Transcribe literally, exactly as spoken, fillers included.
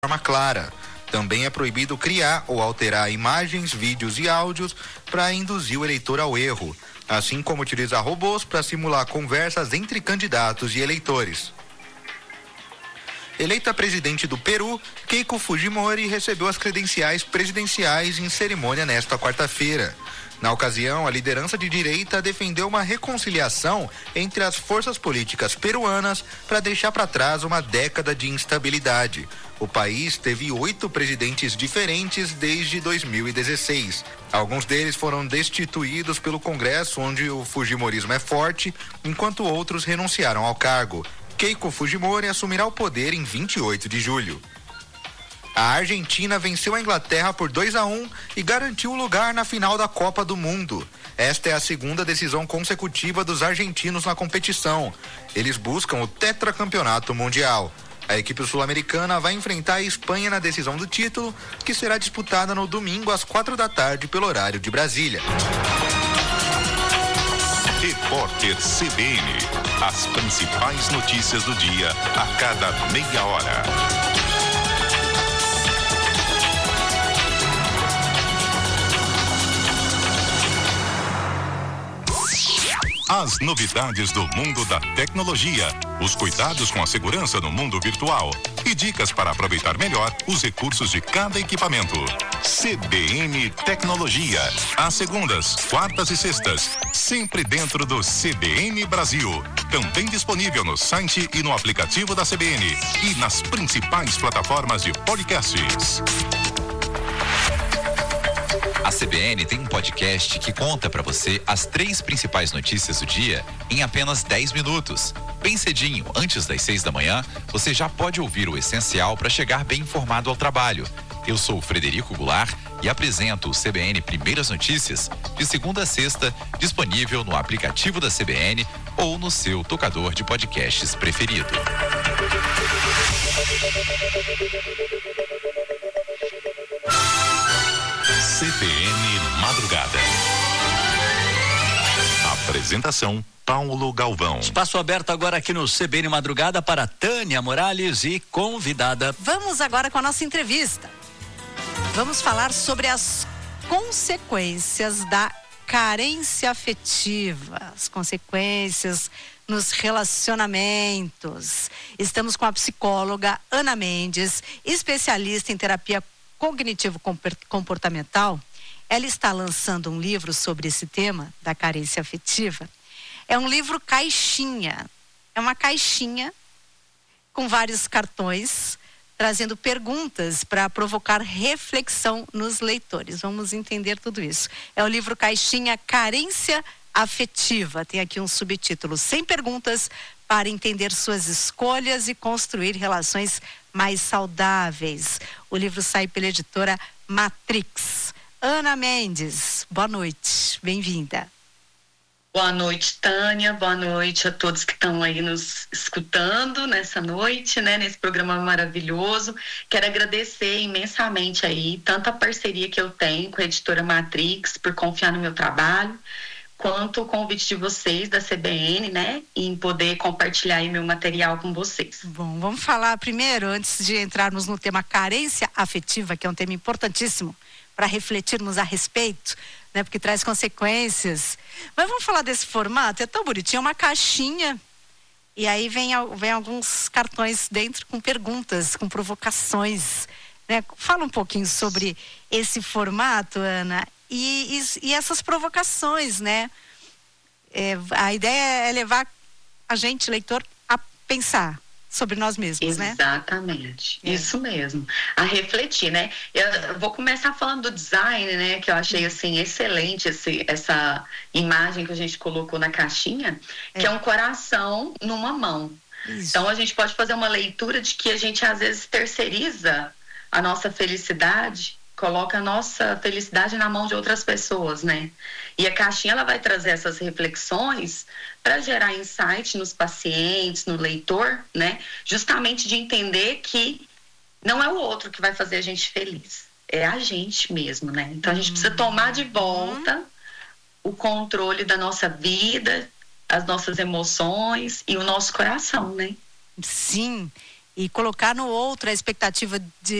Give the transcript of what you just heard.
forma clara. Também é proibido criar ou alterar imagens, vídeos e áudios para induzir o eleitor ao erro, assim como utilizar robôs para simular conversas entre candidatos e eleitores. Eleita presidente do Peru, Keiko Fujimori recebeu as credenciais presidenciais em cerimônia nesta quarta-feira. Na ocasião, a liderança de direita defendeu uma reconciliação entre as forças políticas peruanas para deixar para trás uma década de instabilidade. O país teve oito presidentes diferentes desde dois mil e dezesseis. Alguns deles foram destituídos pelo Congresso, onde o fujimorismo é forte, enquanto outros renunciaram ao cargo. Keiko Fujimori assumirá o poder em vinte e oito de julho. A Argentina venceu a Inglaterra por dois a um e garantiu o lugar na final da Copa do Mundo. Esta é a segunda decisão consecutiva dos argentinos na competição. Eles buscam o tetracampeonato mundial. A equipe sul-americana vai enfrentar a Espanha na decisão do título, que será disputada no domingo às quatro da tarde pelo horário de Brasília. Repórter C B N. As principais notícias do dia a cada meia hora. As novidades do mundo da tecnologia, os cuidados com a segurança no mundo virtual e dicas para aproveitar melhor os recursos de cada equipamento. C B N Tecnologia, às segundas, quartas e sextas, sempre dentro do C B N Brasil. Também disponível no site e no aplicativo da C B N e nas principais plataformas de podcasts. A C B N tem um podcast que conta para você as três principais notícias do dia em apenas dez minutos. Bem cedinho, antes das seis da manhã, você já pode ouvir o essencial para chegar bem informado ao trabalho. Eu sou o Frederico Goulart e apresento o C B N Primeiras Notícias de segunda a sexta, disponível no aplicativo da C B N ou no seu tocador de podcasts preferido. C B N Madrugada. Apresentação Paulo Galvão. Espaço aberto agora aqui no C B N Madrugada para Tânia Morales e convidada. Vamos agora com a nossa entrevista. Vamos falar sobre as consequências da carência afetiva, as consequências nos relacionamentos. Estamos com a psicóloga Ana Mendes, especialista em terapia cognitivo-comportamental. Ela está lançando um livro sobre esse tema da carência afetiva. É um livro caixinha. É uma caixinha com vários cartões, trazendo perguntas para provocar reflexão nos leitores. Vamos entender tudo isso. É o livro Caixinha Carência Afetiva. Tem aqui um subtítulo: cem perguntas para entender suas escolhas e construir relações mais saudáveis. O livro sai pela editora Matrix. Ana Mendes, boa noite, bem-vinda. Boa noite, Tânia, boa noite a todos que estão aí nos escutando nessa noite, né, nesse programa maravilhoso. Quero agradecer imensamente aí, tanto a parceria que eu tenho com a editora Matrix, por confiar no meu trabalho, quanto o convite de vocês da C B N, né, em poder compartilhar aí meu material com vocês. Bom, vamos falar primeiro, antes de entrarmos no tema carência afetiva, que é um tema importantíssimo para refletirmos a respeito, né, porque traz consequências. Mas vamos falar desse formato, é tão bonitinho, é uma caixinha, e aí vem, vem alguns cartões dentro com perguntas, com provocações, né? Fala um pouquinho sobre esse formato, Ana, e, e, e essas provocações, né? É, a ideia é levar a gente, leitor, a pensar sobre nós mesmos, né? Exatamente, é. Isso mesmo, a refletir, né? Eu vou começar falando do design, né? Que eu achei, assim, excelente esse, essa imagem que a gente colocou na caixinha, que é, é um coração numa mão. Isso. Então, a gente pode fazer uma leitura de que a gente, às vezes, terceiriza a nossa felicidade, coloca a nossa felicidade na mão de outras pessoas, né? E a caixinha, ela vai trazer essas reflexões para gerar insight nos pacientes, no leitor, né? Justamente de entender que não é o outro que vai fazer a gente feliz, é a gente mesmo, né? Então a gente precisa tomar de volta o controle da nossa vida, as nossas emoções e o nosso coração, né? Sim. e colocar no outro a expectativa de